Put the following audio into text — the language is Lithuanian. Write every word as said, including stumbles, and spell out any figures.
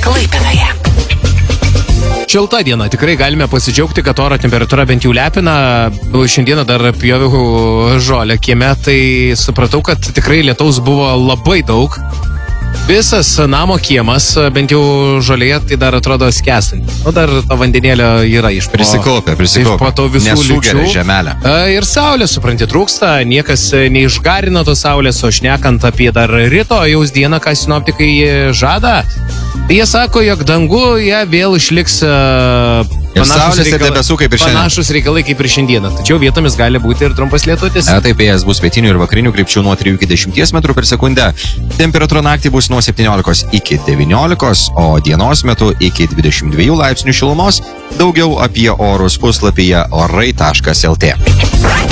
Klaipėdoje. Šilta diena, tikrai galime pasidžiaugti, kad oro temperatūra bent jau lepina. Šiandieną dar pjoviau žolę kieme, tai supratau, kad tikrai lietaus buvo labai daug. Visas namo kiemas, bent jau žolėje, tai dar atrodo skęstant. O dar to vandenėlio yra iš po... Prisikopė, prisikopė. Iš po to visų Nesugeria liūčių. žemelę. Ir saulė, supranti, trūksta. Niekas neišgarino tos saulės, o šnekant apie dar rytojaus dieną, ką sinoptikai žada. Jie sako, jog danguje vėl išliks uh, saulės ir debesų kaip ir šiandien. Panašus reikalai kaip ir šiandieną. Tačiau vietomis gali būti ir trumpas lietutis. E, taip, vėjas bus pietinių ir vakarinių krypčių nuo trijų iki dešimties metrų per sekundę. Temperatūra naktį bus nuo septyniolikos iki devyniolikos, o dienos metu iki dvidešimt dviejų laipsnių šilumos. Daugiau apie orus puslapyje orai taškas lt.